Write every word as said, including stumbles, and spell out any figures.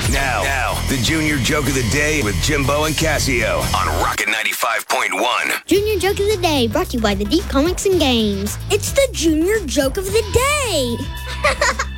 Now, now, the Junior Joke of the Day with Jimbo and Casio on Rocket ninety-five point one. Junior Joke of the Day brought to you by the Deep Comics and Games. It's the Junior Joke of the Day.